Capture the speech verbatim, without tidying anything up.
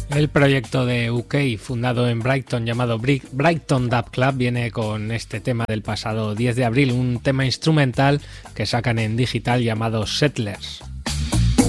El proyecto de U K, fundado en Brighton, llamado Brighton Dub Club, viene con este tema del pasado diez de abril, un tema instrumental que sacan en digital llamado Settlers.